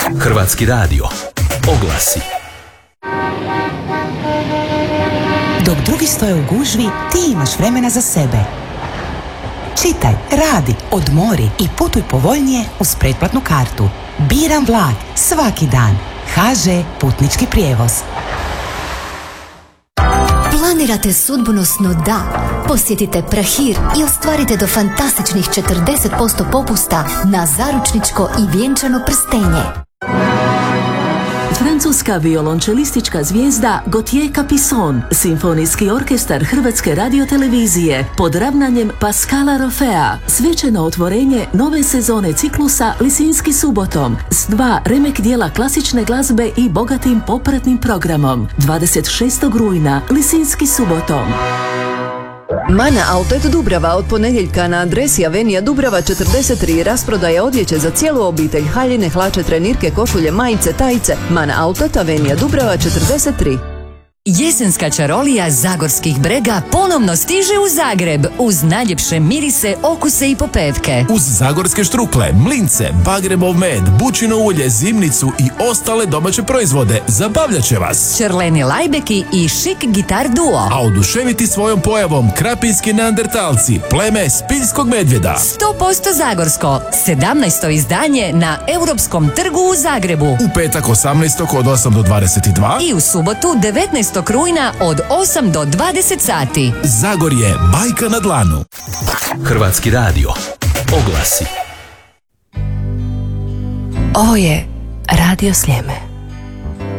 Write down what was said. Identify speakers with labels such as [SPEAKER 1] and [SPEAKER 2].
[SPEAKER 1] Hrvatski radio. Oglasi.
[SPEAKER 2] Dok drugi stoje u gužvi, ti imaš vremena za sebe. Čitaj, radi, odmori i putuj povoljnije uz pretplatnu kartu. Biram vlak svaki dan. HŽ Putnički prijevoz.
[SPEAKER 3] Planirate sudbonosno da? Posjetite Prahir i ostvarite do fantastičnih 40% popusta na zaručničko i vjenčano prstenje.
[SPEAKER 4] Francuska violončelistička zvijezda Gauthier Capuçon, simfonijski orkestar Hrvatske radiotelevizije pod ravnanjem Pascala Rofea, svečano otvorenje nove sezone ciklusa Lisinski subotom s 2 remek dijela klasične glazbe i bogatim popratnim programom. 26. rujna Lisinski subotom.
[SPEAKER 5] Mana Outlet Dubrava od ponedjeljka na adresi Avenija Dubrava 43 rasprodaje odjeće za cijelu obitelj, haljine, hlače, trenirke, košulje, majice, tajice. Mana Outlet Avenija Dubrava 43.
[SPEAKER 6] Jesenska čarolija Zagorskih brega ponovno stiže u Zagreb uz najljepše mirise, okuse i popevke.
[SPEAKER 7] Uz zagorske štrukle, mlince, bagrebov med, bučino ulje, zimnicu i ostale domaće proizvode zabavljat će vas.
[SPEAKER 6] Čerleni lajbeki i šik gitar duo.
[SPEAKER 7] A oduševiti svojom pojavom krapinski neandertalci, pleme Spiljskog medvjeda.
[SPEAKER 6] 100% zagorsko, 17. izdanje na Europskom trgu u Zagrebu.
[SPEAKER 7] U petak 18. od 8 do 22.
[SPEAKER 6] I u subotu 19. rujna od 8 do 20 sati.
[SPEAKER 7] Zagorje, bajka na dlanu.
[SPEAKER 1] Hrvatski radio. Oglasi.
[SPEAKER 2] Ovo je Radio Sljeme.